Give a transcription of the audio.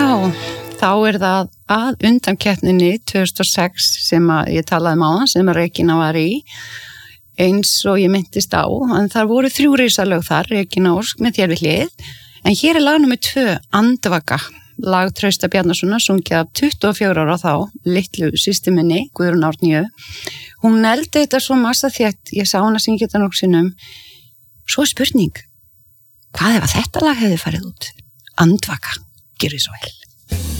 þá það að undankeppninni 2006 sem að ég talaði áðan, sem að Regína var í, eins og ég myndist á, en þar voru 3 risalög þar, Regína Ósk með þér við hlið, en hér lag númer 2, Andvaka, lag Trausta Bjarnasonar, sungið af 24 ára þá, litlu systur minni, Guðrún Árnýju. Hún neldi þetta svo massa þétt, ég sá hana syngja þetta nokkuð sinnum. Svo spurning, hvað ef að þetta lag hefði farið út? Andvaka, gjörðu svo vel.